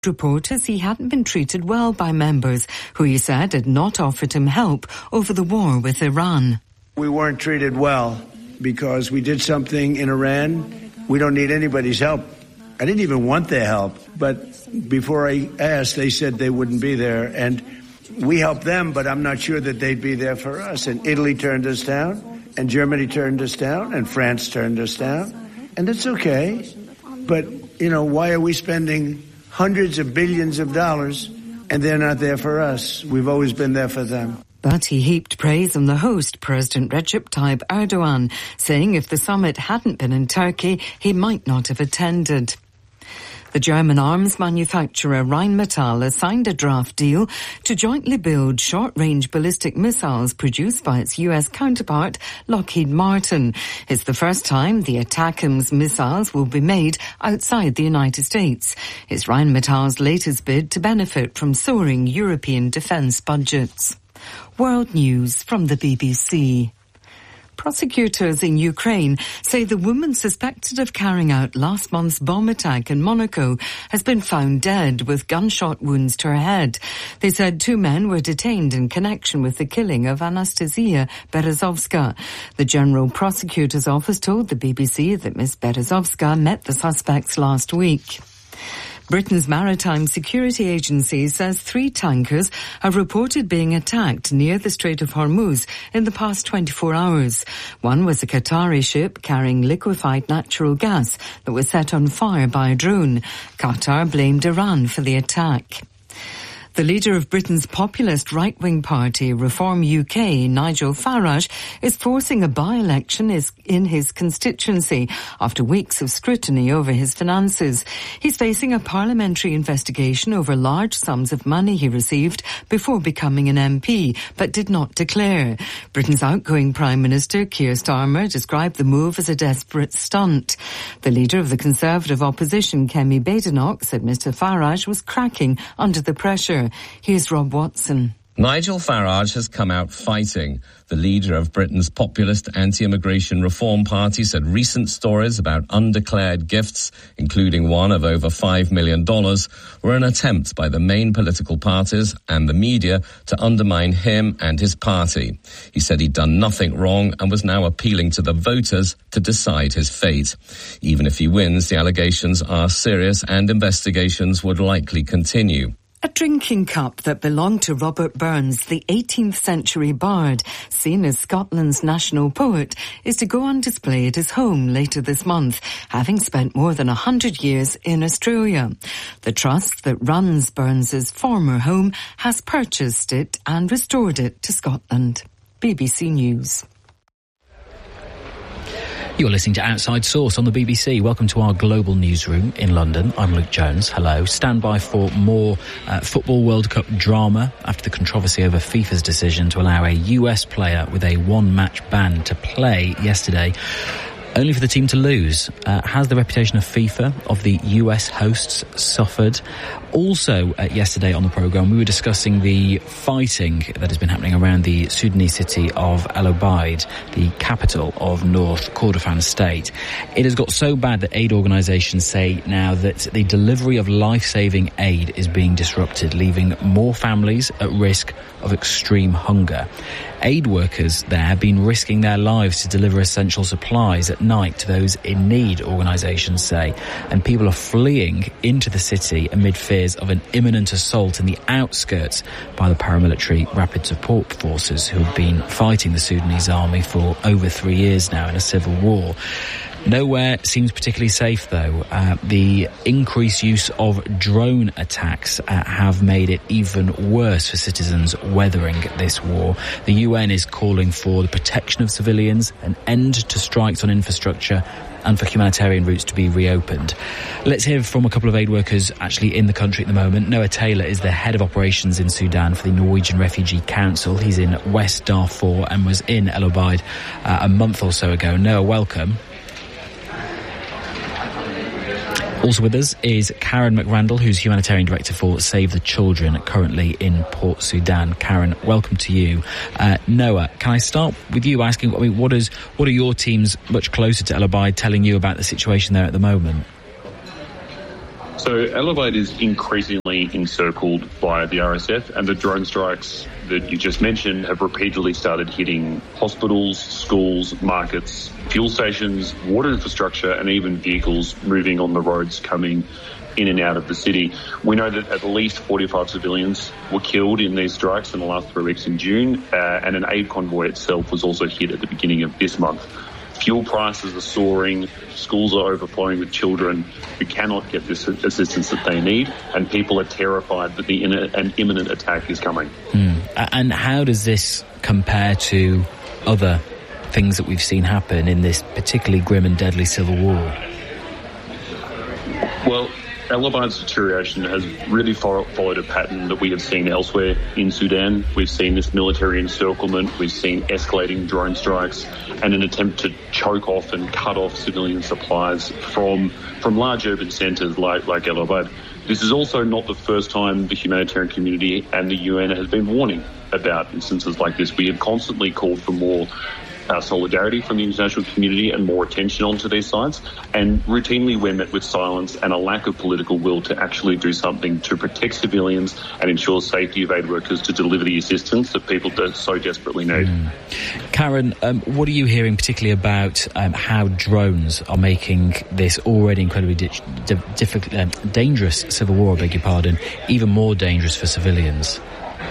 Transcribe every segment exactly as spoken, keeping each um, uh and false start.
reporters he hadn't been treated well by members who he said had not offered him help over the war with Iran. We weren't treated well because we did something in Iran. We don't need anybody's help. I didn't even want their help, but before I asked, they said they wouldn't be there, and we helped them, but I'm not sure that they'd be there for us. And Italy turned us down, and Germany turned us down, and France turned us down, and it's okay. But, you know, why are we spending hundreds of billions of dollars and they're not there for us? We've always been there for them. But he heaped praise on the host, President Recep Tayyip Erdogan, saying if the summit hadn't been in Turkey, he might not have attended. The German arms manufacturer Rheinmetall has signed a draft deal to jointly build short-range ballistic missiles produced by its U S counterpart, Lockheed Martin. It's the first time the ATACMS missiles will be made outside the United States. It's Rheinmetall's latest bid to benefit from soaring European defence budgets. World News from the B B C. Prosecutors in Ukraine say the woman suspected of carrying out last month's bomb attack in Monaco has been found dead with gunshot wounds to her head. They said two men were detained in connection with the killing of Anastasia Berezovska. The General Prosecutor's Office told the B B C that Miss Berezovska met the suspects last week. Britain's Maritime Security Agency says three tankers have reported being attacked near the Strait of Hormuz in the past twenty-four hours. One was a Qatari ship carrying liquefied natural gas that was set on fire by a drone. Qatar blamed Iran for the attack. The leader of Britain's populist right-wing party, Reform U K, Nigel Farage, is forcing a by-election in his constituency after weeks of scrutiny over his finances. He's facing a parliamentary investigation over large sums of money he received before becoming an M P, but did not declare. Britain's outgoing Prime Minister, Keir Starmer, described the move as a desperate stunt. The leader of the Conservative opposition, Kemi Badenoch, said Mr Farage was cracking under the pressure. Here's Rob Watson. Nigel Farage has come out fighting. The leader of Britain's populist anti-immigration reform party said recent stories about undeclared gifts, including one of over five million dollars, were an attempt by the main political parties and the media to undermine him and his party. He said he'd done nothing wrong and was now appealing to the voters to decide his fate. Even if he wins, the allegations are serious and investigations would likely continue. A drinking cup that belonged to Robert Burns, the eighteenth century bard, seen as Scotland's national poet, is to go on display at his home later this month, having spent more than a hundred years in Australia. The trust that runs Burns's former home has purchased it and restored it to Scotland. B B C News. You're listening to Outside Source on the B B C. Welcome to our global newsroom in London. I'm Luke Jones. Hello. Stand by for more uh, Football World Cup drama after the controversy over FIFA's decision to allow a U S player with a one-match ban to play yesterday, only for the team to lose. Uh, has the reputation of FIFA, of the U S hosts, suffered? Also, uh, yesterday on the programme, we were discussing the fighting that has been happening around the Sudanese city of El Obeid, the capital of North Kordofan state. It has got so bad that aid organisations say now that the delivery of life-saving aid is being disrupted, leaving more families at risk of extreme hunger. Aid workers there have been risking their lives to deliver essential supplies at night to those in need, organisations say, and people are fleeing into the city amid fears of an imminent assault in the outskirts by the paramilitary rapid support forces who have been fighting the Sudanese army for over three years now in a civil war. Nowhere seems particularly safe, though. Uh, the increased use of drone attacks uh, have made it even worse for citizens weathering this war. The U N is calling for the protection of civilians, an end to strikes on infrastructure, and for humanitarian routes to be reopened. Let's hear from a couple of aid workers actually in the country at the moment. Noah Taylor is the head of operations in Sudan for the Norwegian Refugee Council. He's in West Darfur and was in El Obeid uh, a month or so ago. Noah, welcome. Also with us is Karen McRandall, who's Humanitarian Director for Save the Children, currently in Port Sudan. Karen, welcome to you. Uh, Noah, can I start with you asking, I mean, what is what are your teams much closer to El Obeid telling you about the situation there at the moment? So El Obeid is increasingly encircled by the R S F, and the drone strikes that you just mentioned have repeatedly started hitting hospitals, schools, markets, fuel stations, water infrastructure, and even vehicles moving on the roads coming in and out of the city. We know that at least forty-five civilians were killed in these strikes in the last three weeks in June, uh, and an aid convoy itself was also hit at the beginning of this month. Fuel prices are soaring, schools are overflowing with children who cannot get this assistance that they need, and people are terrified that the in- an imminent attack is coming. Mm. And how does this compare to other things that we've seen happen in this particularly grim and deadly civil war? Well, El Obeid's deterioration has really fo- followed a pattern that we have seen elsewhere in Sudan. We've seen this military encirclement, we've seen escalating drone strikes, and an attempt to choke off and cut off civilian supplies from from large urban centres like, like El Obeid. This is also not the first time the humanitarian community and the U N has been warning about instances like this. We have constantly called for more Uh, solidarity from the international community and more attention onto these sites, and routinely we're met with silence and a lack of political will to actually do something to protect civilians and ensure safety of aid workers to deliver the assistance that people do so desperately need. Mm. Karen, um, what are you hearing particularly about um, how drones are making this already incredibly di- di- difficult, uh, dangerous civil war, I beg your pardon, even more dangerous for civilians?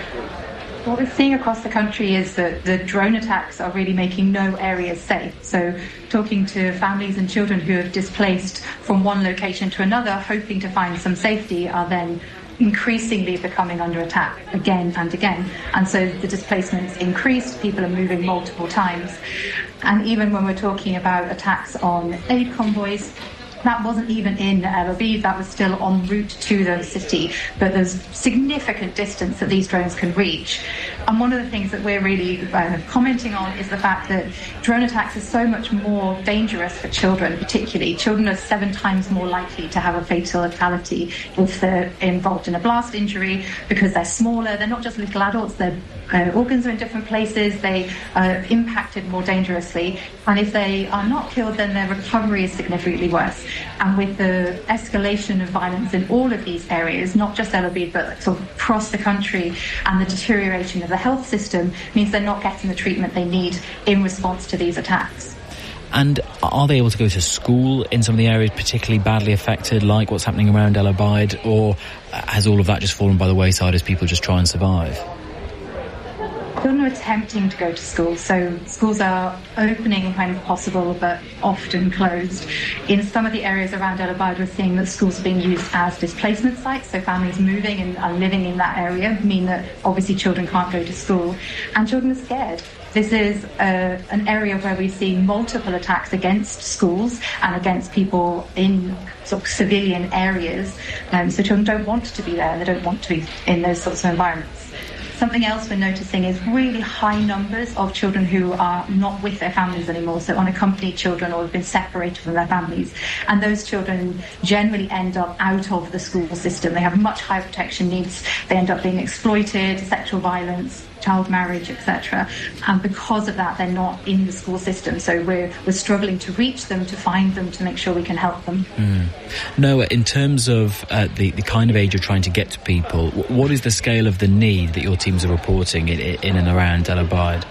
What we're seeing across the country is that the drone attacks are really making no areas safe. So talking to families and children who have displaced from one location to another, hoping to find some safety, are then increasingly becoming under attack again and again. And so the displacement's increased, people are moving multiple times. And even when we're talking about attacks on aid convoys, that wasn't even in El Obeid, that was still en route to the city. But there's significant distance that these drones can reach. And one of the things that we're really uh, commenting on is the fact that drone attacks are so much more dangerous for children, particularly. Children are seven times more likely to have a fatality if they're involved in a blast injury, because they're smaller. They're not just little adults, their uh, organs are in different places, they are impacted more dangerously. And if they are not killed, then their recovery is significantly worse. And with the escalation of violence in all of these areas, not just El Obeid, but sort of across the country, and the deterioration of the health system, means they're not getting the treatment they need in response to these attacks. And are they able to go to school in some of the areas particularly badly affected, like what's happening around El Obeid, or has all of that just fallen by the wayside as people just try and survive? Children are attempting to go to school, so schools are opening when possible but often closed. In some of the areas around El Obeid, we're seeing that schools are being used as displacement sites, so families moving and are living in that area mean that obviously children can't go to school, and children are scared. This is uh, an area where we see multiple attacks against schools and against people in sort of civilian areas, um, so children don't want to be there, they don't want to be in those sorts of environments. Something else we're noticing is really high numbers of children who are not with their families anymore, so unaccompanied children or have been separated from their families. And those children generally end up out of the school system. They have much higher protection needs. They end up being exploited, sexual violence, child marriage, et cetera. And because of that, they're not in the school system. So we're we're struggling to reach them, to find them, to make sure we can help them. Mm. Noah, in terms of uh, the, the kind of aid you're trying to get to people, what is the scale of the need that your teams are reporting in, in and around El Obeid?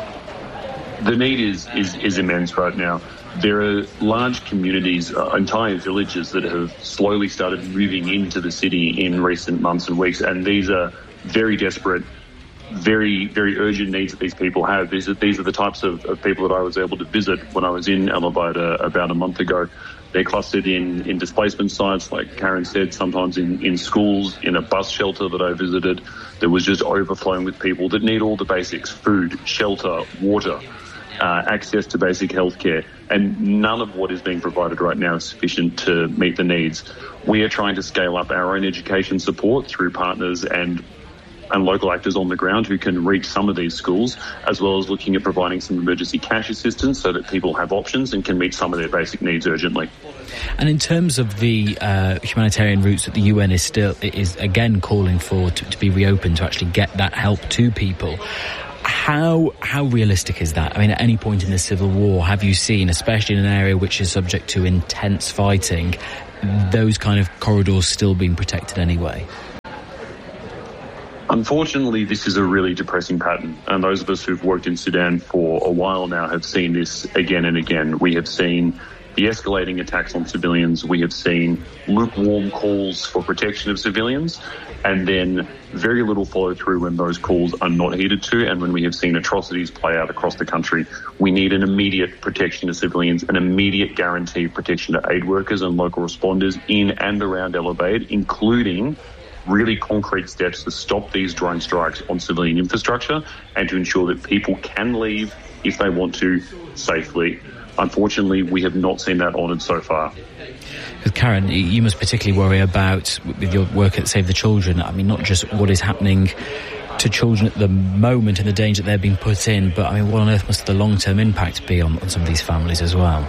The need is, is, is immense right now. There are large communities, uh, entire villages that have slowly started moving into the city in recent months and weeks, and these are very desperate, very, very urgent needs that these people have. These are, these are the types of, of people that I was able to visit when I was in El Obeid uh, about a month ago. They're clustered in, in displacement sites, like Karen said, sometimes in, in schools, in a bus shelter that I visited. That was just overflowing with people that need all the basics: food, shelter, water, uh, access to basic healthcare. And none of what is being provided right now is sufficient to meet the needs. We are trying to scale up our own education support through partners and and local actors on the ground who can reach some of these schools, as well as looking at providing some emergency cash assistance so that people have options and can meet some of their basic needs urgently. And in terms of the uh, humanitarian routes that the U N is still is again calling for to, to be reopened, to actually get that help to people, How how realistic is that? I mean, at any point in the civil war, have you seen, especially in an area which is subject to intense fighting, those kind of corridors still being protected anyway? Unfortunately, this is a really depressing pattern, and those of us who've worked in Sudan for a while now have seen this again and again. We have seen the escalating attacks on civilians. We have seen lukewarm calls for protection of civilians, and then very little follow through when those calls are not heeded to, and when we have seen atrocities play out across the country. We need an immediate protection of civilians, an immediate guaranteed protection to aid workers and local responders in and around El Obeid, including really concrete steps to stop these drone strikes on civilian infrastructure and to ensure that people can leave if they want to safely. Unfortunately, we have not seen that honoured so far. Karen, you must particularly worry about, with your work at Save the Children, I mean, not just what is happening to children at the moment and the danger they're being put in, but I mean, what on earth must the long-term impact be on, on some of these families as well?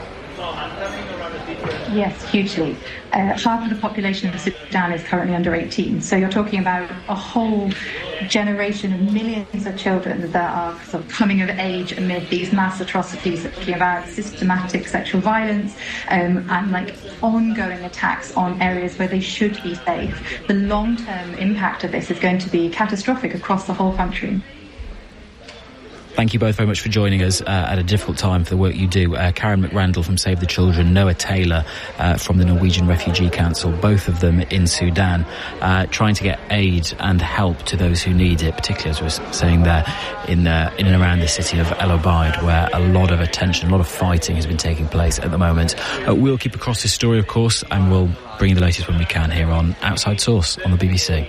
Yes, hugely. Uh, half of the population of Sudan is currently under eighteen. So you're talking about a whole generation of millions of children that are sort of coming of age amid these mass atrocities, talking about systematic sexual violence um, and like ongoing attacks on areas where they should be safe. The long-term impact of this is going to be catastrophic across the whole country. Thank you both very much for joining us uh, at a difficult time for the work you do. Uh, Karen McRandall from Save the Children, Noah Taylor uh, from the Norwegian Refugee Council, both of them in Sudan, uh, trying to get aid and help to those who need it, particularly, as we were saying there, in, uh, in and around the city of El Obeid, where a lot of attention, a lot of fighting has been taking place at the moment. Uh, we'll keep across this story, of course, and we'll bring you the latest when we can here on Outside Source on the B B C.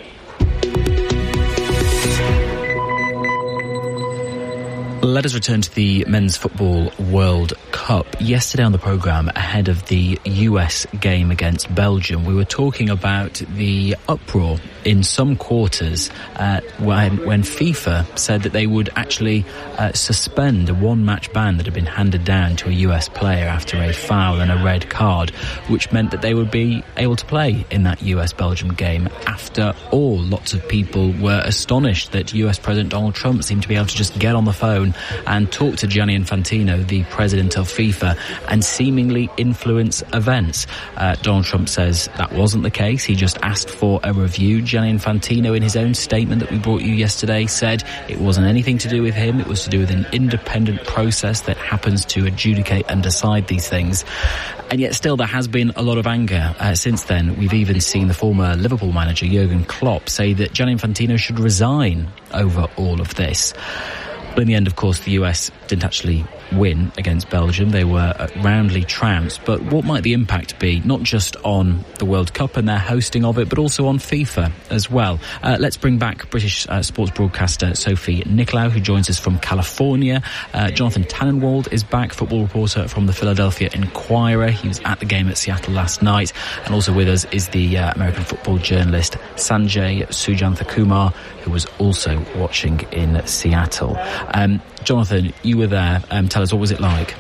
Let us return to the Men's Football World Cup. Yesterday on the programme, ahead of the U S game against Belgium, we were talking about the uproar in some quarters uh, when, when FIFA said that they would actually uh, suspend a one-match ban that had been handed down to a U S player after a foul and a red card, which meant that they would be able to play in that U S-Belgium game. After all, lots of people were astonished that U S President Donald Trump seemed to be able to just get on the phone and talk to Gianni Infantino, the president of FIFA, and seemingly influence events. Uh, Donald Trump says that wasn't the case. He just asked for a review. Gianni Infantino, in his own statement that we brought you yesterday, said it wasn't anything to do with him. It was to do with an independent process that happens to adjudicate and decide these things. And yet still there has been a lot of anger uh, since then. We've even seen the former Liverpool manager, Jurgen Klopp, say that Gianni Infantino should resign over all of this. But in the end, of course, the U S didn't actually win against Belgium. They were uh, roundly trounced. But what might the impact be, not just on the World Cup and their hosting of it, but also on FIFA as well? Uh, let's bring back British uh, sports broadcaster Sophie Nicolau, who joins us from California. Uh, Jonathan Tannenwald is back, football reporter from the Philadelphia Inquirer. He was at the game at Seattle last night. And also with us is the uh, American football journalist Sanjay Sujanthakumar, who was also watching in Seattle. Um, Jonathan, you were there. Um, tell us, what was it like?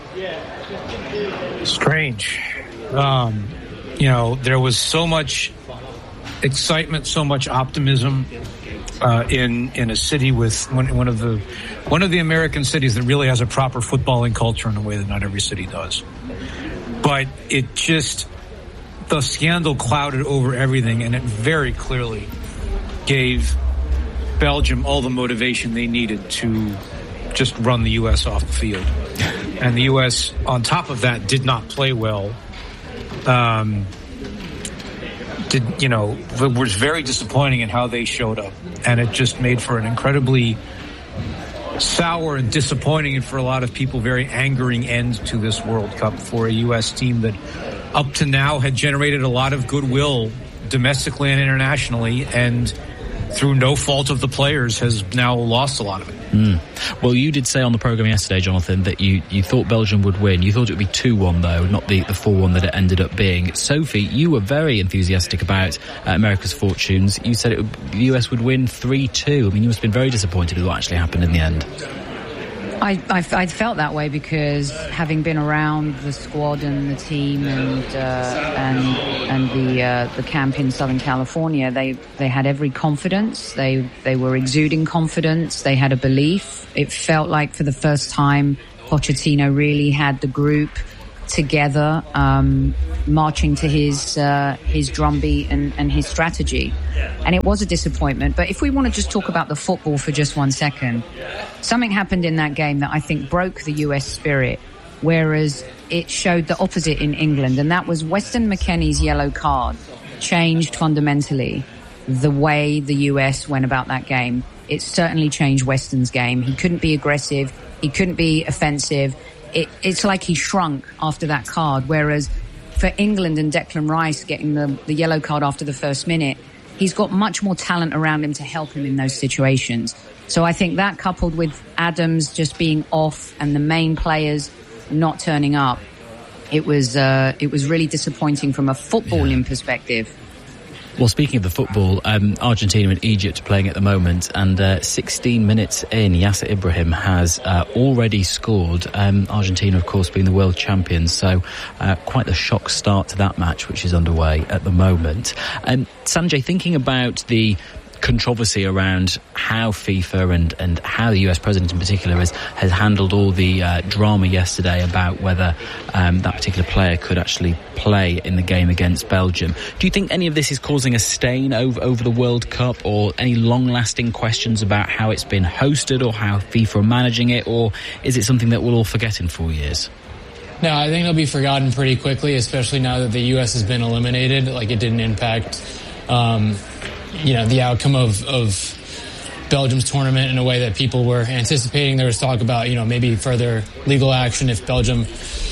Strange. Um, you know, there was so much excitement, so much optimism uh, in in a city with one, one of the one of the American cities that really has a proper footballing culture in a way that not every city does. But it just, the scandal clouded over everything, and it very clearly gave Belgium all the motivation they needed to just run the U S off the field. And the U S, on top of that, did not play well. Um, did, you know, it was very disappointing in how they showed up. And it just made for an incredibly sour and disappointing, and for a lot of people, very angering end to this World Cup for a U S team that up to now had generated a lot of goodwill domestically and internationally, and through no fault of the players has now lost a lot of it. Mm. Well, you did say on the programme yesterday, Jonathan, that you, you thought Belgium would win. You thought it would be two one, though, not the, the four one that it ended up being. Sophie, you were very enthusiastic about uh, America's fortunes. You said it would, the U S would win three two. I mean, you must have been very disappointed with what actually happened in the end. I, I, I felt that way because having been around the squad and the team and uh, and and the uh, the camp in Southern California, they they had every confidence. They they were exuding confidence. They had a belief. It felt like for the first time, Pochettino really had the group together, um, marching to his uh, his drumbeat and, and his strategy. And it was a disappointment. But if we want to just talk about the football for just one second, something happened in that game that I think broke the U S spirit, whereas it showed the opposite in England, and that was Weston McKennie's yellow card changed fundamentally the way the U S went about that game. It certainly changed Weston's game. He couldn't be aggressive. He couldn't be offensive. It, it's like he shrunk after that card, whereas for England and Declan Rice getting the, the yellow card after the first minute, he's got much more talent around him to help him in those situations. So I think that, coupled with Adams just being off and the main players not turning up, it was uh, it was really disappointing from a footballing yeah. perspective. Well, speaking of the football, um, Argentina and Egypt playing at the moment, and uh, sixteen minutes in, Yasser Ibrahim has uh, already scored. Um, Argentina, of course, being the world champions, so uh, quite the shock start to that match, which is underway at the moment. Um, Sanjay, thinking about the controversy around how FIFA and, and how the U S president in particular has, has handled all the uh, drama yesterday about whether um, that particular player could actually play in the game against Belgium. Do you think any of this is causing a stain over, over the World Cup, or any long-lasting questions about how it's been hosted or how FIFA are managing it, or is it something that we'll all forget in four years? No, I think it'll be forgotten pretty quickly, especially now that the U S has been eliminated. Like, it didn't impact um, you know, the outcome of, of Belgium's tournament in a way that people were anticipating. There was talk about, you know, maybe further legal action if Belgium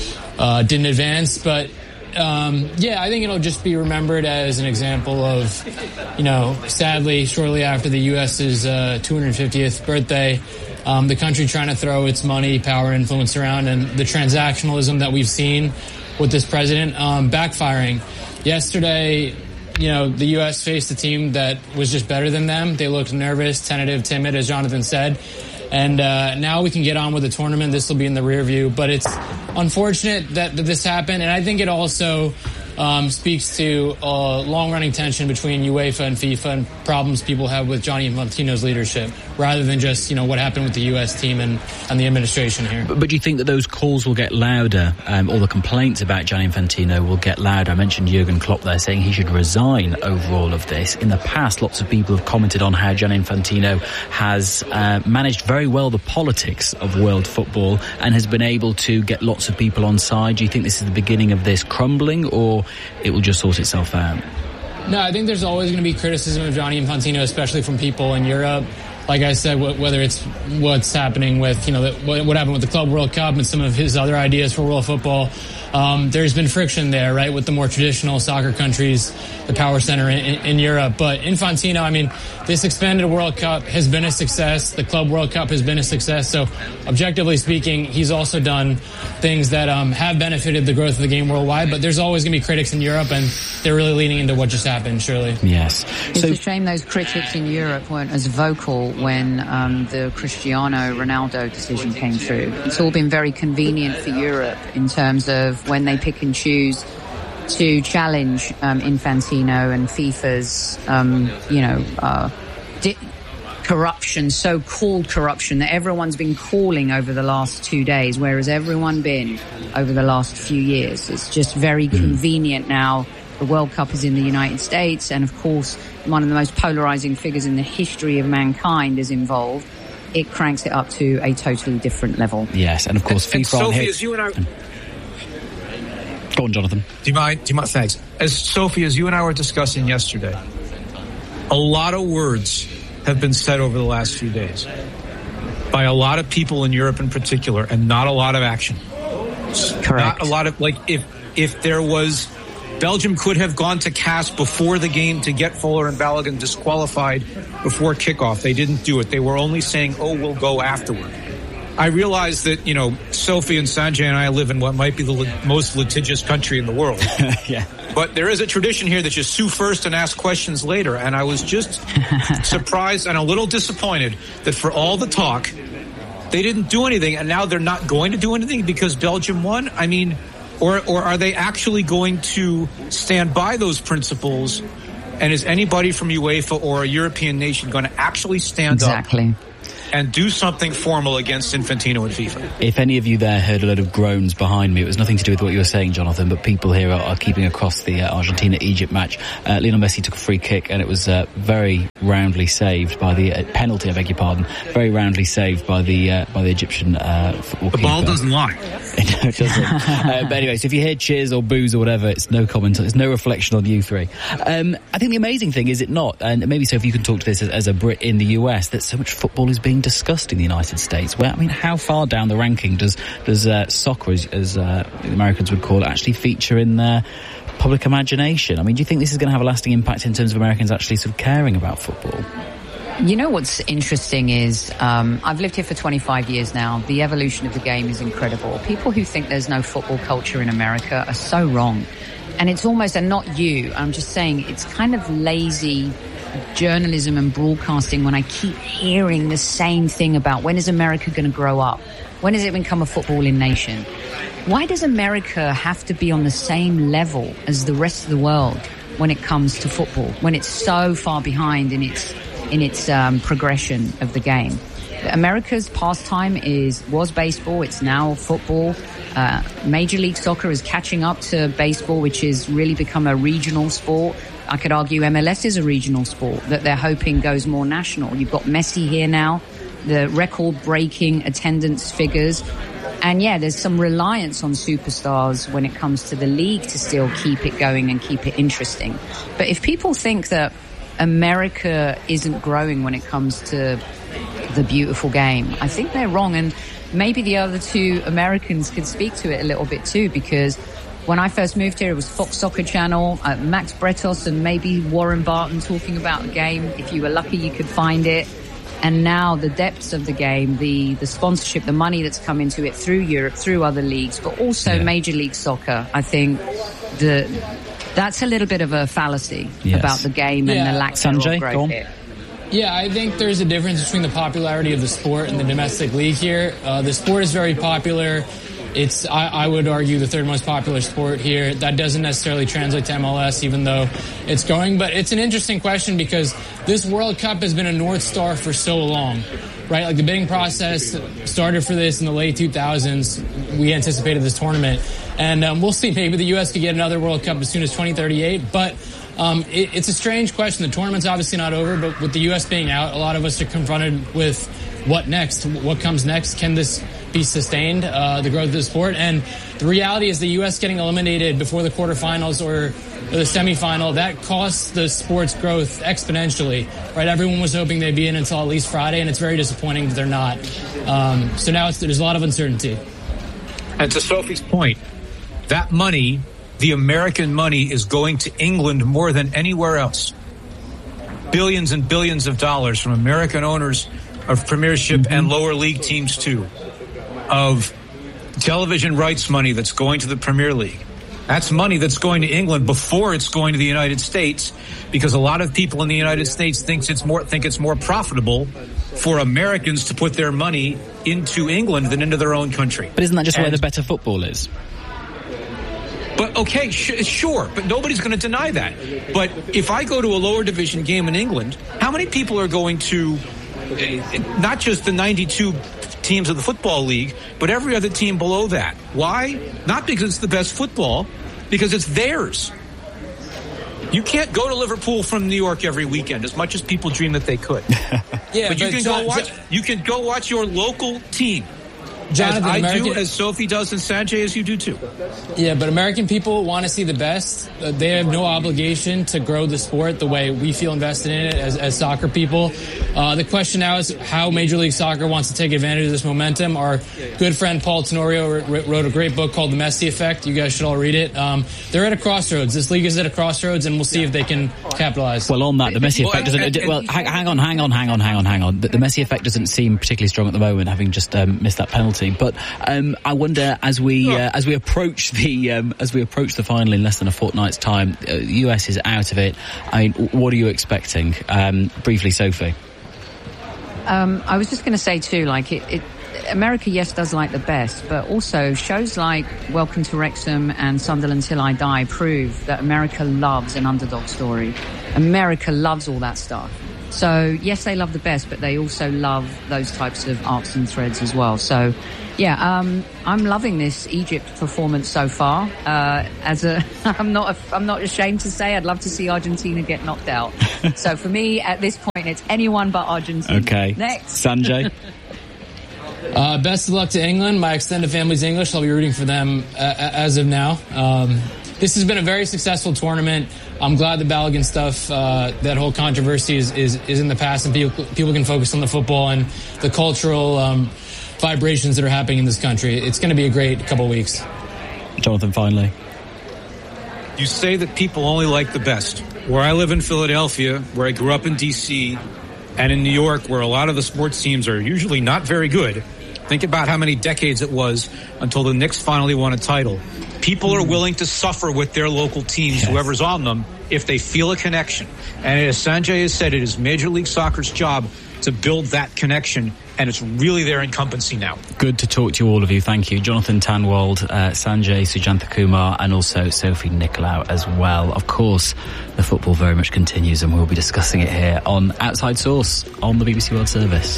uh, didn't advance. But, um, yeah, I think it'll just be remembered as an example of, you know, sadly, shortly after the U S's uh, two hundred fiftieth birthday, um, the country trying to throw its money, power, and influence around, and the transactionalism that we've seen with this president um, backfiring. Yesterday, you know, the U S faced a team that was just better than them. They looked nervous, tentative, timid, as Jonathan said. And uh, now we can get on with the tournament. This will be in the rear view. But it's unfortunate that, that this happened. And I think it also um, speaks to a long-running tension between UEFA and FIFA and problems people have with Gianni Infantino's leadership, rather than just, you know, what happened with the U S team and, and the administration here. But, but do you think that those calls will get louder, um, or the complaints about Gianni Infantino will get louder? I mentioned Jurgen Klopp there saying he should resign over all of this. In the past, lots of people have commented on how Gianni Infantino has uh, managed very well the politics of world football and has been able to get lots of people on side. Do you think this is the beginning of this crumbling, or it will just sort itself out? No, I think there's always going to be criticism of Gianni Infantino, especially from people in Europe. Like I said, whether it's what's happening with, you know, what happened with the Club World Cup and some of his other ideas for world football, um, there's been friction there, right, with the more traditional soccer countries, the power center in, in Europe. But Infantino, I mean, this expanded World Cup has been a success. The Club World Cup has been a success. So, objectively speaking, he's also done things that um, have benefited the growth of the game worldwide. But there's always going to be critics in Europe, and they're really leaning into what just happened, surely. Yes. It's so, a shame those critics in Europe weren't as vocal when um, the Cristiano Ronaldo decision came through. It's all been very convenient for Europe in terms of when they pick and choose to challenge um, Infantino and FIFA's, um, you know, uh, di- corruption, so-called corruption that everyone's been calling over the last two days. Where has everyone been over the last few years? It's just very convenient now. The World Cup is in the United States, and of course, one of the most polarizing figures in the history of mankind is involved. It cranks it up to a totally different level. Yes, and of course, and, FIFA. And Sophie, as you and I. Go on, Jonathan. Do you mind? Do you mind? Thanks. As Sophie, as you and I were discussing yesterday, a lot of words have been said over the last few days by a lot of people in Europe in particular, and not a lot of action. Correct. Not a lot of, like, if if there was, Belgium could have gone to C A S before the game to get Fuller and Balogun disqualified before kickoff. They didn't do it. They were only saying, oh, we'll go afterward. I realize that, you know, Sophie and Sanjay and I live in what might be the li- most litigious country in the world. Yeah. But there is a tradition here that you sue first and ask questions later. And I was just surprised and a little disappointed that for all the talk, they didn't do anything. And now they're not going to do anything because Belgium won. I mean, or, or are they actually going to stand by those principles? And is anybody from UEFA or a European nation going to actually stand exactly. up and do something formal against Infantino and FIFA. If any of you there heard a load of groans behind me, it was nothing to do with what you were saying, Jonathan, but people here are, are keeping across the uh, Argentina-Egypt match. Uh, Lionel Messi took a free kick, and it was uh, very roundly saved by the uh, penalty, I beg your pardon, very roundly saved by the uh, by the Egyptian uh, football The keeper. ball doesn't lie. No, it doesn't. uh, but anyway, so if you hear cheers or boos or whatever, it's no comment, it's no reflection on you three. Um, I think the amazing thing, is it not, and maybe so if you can talk to this as, as a Brit in the U S, that so much football is being discussed in the United States. Where, I mean, how far down the ranking does does uh, soccer, as, as uh, the Americans would call it, actually feature in their public imagination? I mean, do you think this is going to have a lasting impact in terms of Americans actually sort of caring about football? You know what's interesting is, um, I've lived here for twenty-five years now. The evolution of the game is incredible. People who think there's no football culture in America are so wrong. And it's almost, and not you, I'm just saying, it's kind of lazy journalism and broadcasting when I keep hearing the same thing about when is America going to grow up? When does it become a footballing nation? Why does America have to be on the same level as the rest of the world when it comes to football, when it's so far behind in its in its um, progression of the game? America's pastime is was baseball. It's now football. Uh, Major League Soccer is catching up to baseball, which has really become a regional sport. I could argue M L S is a regional sport that they're hoping goes more national. You've got Messi here now, the record-breaking attendance figures. And yeah, there's some reliance on superstars when it comes to the league to still keep it going and keep it interesting. But if people think that America isn't growing when it comes to the beautiful game, I think they're wrong. And maybe the other two Americans could speak to it a little bit too, because when I first moved here, it was Fox Soccer Channel, uh, Max Bretos and maybe Warren Barton talking about the game. If you were lucky, you could find it. And now the depths of the game, the, the sponsorship, the money that's come into it through Europe, through other leagues, but also yeah. Major League Soccer, I think the that's a little bit of a fallacy yes. about the game yeah. and the lack Sanjay, of growth here. Yeah, I think there's a difference between the popularity of the sport and the domestic league here. Uh, the sport is very popular. It's, I, I would argue, the third most popular sport here. That doesn't necessarily translate to M L S, even though it's going. But it's an interesting question because this World Cup has been a North Star for so long, right? Like the bidding process started for this in the late two thousands. We anticipated this tournament. And um, we'll see. Maybe the U S could get another World Cup as soon as twenty thirty-eight. But um, it, it's a strange question. The tournament's obviously not over, but with the U S being out, a lot of us are confronted with what next? What comes next? Can this be sustained, uh, the growth of the sport? And the reality is the U S getting eliminated before the quarterfinals or the semifinal, that costs the sport's growth exponentially, right? Everyone was hoping they'd be in until at least Friday, and it's very disappointing that they're not. Um, so now it's, there's a lot of uncertainty. And to Sophie's point, that money, the American money, is going to England more than anywhere else. Billions and billions of dollars from American owners of Premiership mm-hmm. and lower league teams too, of television rights money that's going to the Premier League. That's money that's going to England before it's going to the United States, because a lot of people in the United States thinks it's more think it's more profitable for Americans to put their money into England than into their own country. But isn't that just and, where the better football is? But okay, sh- sure, but nobody's going to deny that. But if I go to a lower division game in England, how many people are going to not just the ninety-two teams of the Football League, but every other team below that? Why? Not because it's the best football, because it's theirs. You can't go to Liverpool from New York every weekend, as much as people dream that they could. yeah, but you but can John, go watch. John, you can go watch your local team. Jonathan, as I American, do, as Sophie does, and Sanjay, as you do too. Yeah, but American people want to see the best. Uh, they have no obligation to grow the sport the way we feel invested in it as, as soccer people. Uh, the question now is how Major League Soccer wants to take advantage of this momentum. Our good friend Paul Tenorio wrote a great book called The Messi Effect. You guys should all read it. Um, they're at a crossroads. This league is at a crossroads, and we'll see if they can capitalize. Well, on that, the Messi Effect doesn't... Well, hang, hang on, hang on, hang on, hang on, hang on. The, the Messi Effect doesn't seem particularly strong at the moment, having just um, missed that penalty. But um, I wonder, as we uh, as we approach the um, as we approach the final in less than a fortnight's time, uh, the U S is out of it. I mean, what are you expecting? Um, briefly, Sophie. Um, I was just going to say too, like it, it, America, yes, does like the best, but also shows like Welcome to Wrexham and Sunderland Till I Die prove that America loves an underdog story. America loves all that stuff. So, yes, they love the best, but they also love those types of arcs and threads as well. So, yeah, um, I'm loving this Egypt performance so far. Uh, as a, I'm not, a, I'm not ashamed to say I'd love to see Argentina get knocked out. So for me, at this point, it's anyone but Argentina. Okay. Next. Sanjay? Uh, best of luck to England. My extended family's English. I'll be rooting for them uh, as of now. Um, this has been a very successful tournament. I'm glad the Balogun stuff, uh, that whole controversy is, is, is in the past, and people, people can focus on the football and the cultural um, vibrations that are happening in this country. It's going to be a great couple of weeks. Jonathan, finally. You say that people only like the best. Where I live in Philadelphia, where I grew up in D C, and in New York, where a lot of the sports teams are usually not very good, think about how many decades it was until the Knicks finally won a title. People are willing to suffer with their local teams, yes. whoever's on them, if they feel a connection. And as Sanjay has said, it is Major League Soccer's job to build that connection, and it's really their incumbency now. Good to talk to you, all of you. Thank you. Jonathan Tannwald, uh, Sanjay Sujantha-Kumar, and also Sophie Nicolau as well. Of course, the football very much continues, and we'll be discussing it here on Outside Source on the B B C World Service.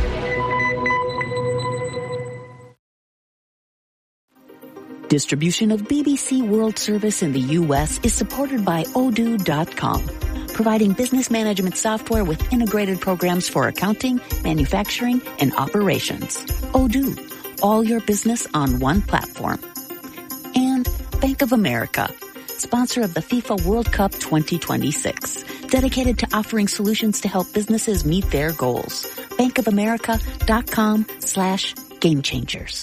Distribution of B B C World Service in the U S is supported by Odoo dot com, providing business management software with integrated programs for accounting, manufacturing, and operations. Odoo, all your business on one platform. And Bank of America, sponsor of the FIFA World Cup twenty twenty-six, dedicated to offering solutions to help businesses meet their goals. Bank of America dot com slash game changers.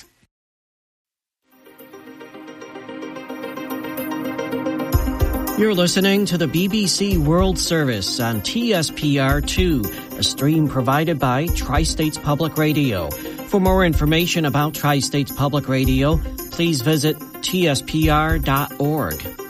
You're listening to the B B C World Service on T S P R two, a stream provided by Tri-States Public Radio. For more information about Tri-States Public Radio, please visit T S P R dot org.